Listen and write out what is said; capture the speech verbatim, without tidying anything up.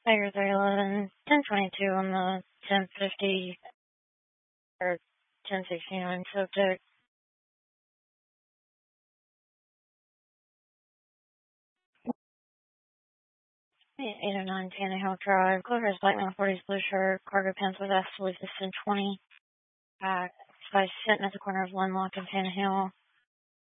Tiger three eleven, ten twenty-two on the ten fifty or ten sixty-nine subject. eight oh nine Tannehill Drive, Clover is Black Man forties blue shirt, cargo pants with S, Lucas in twenty. Uh, so I sitting at the corner of Lenlock and Tannehill.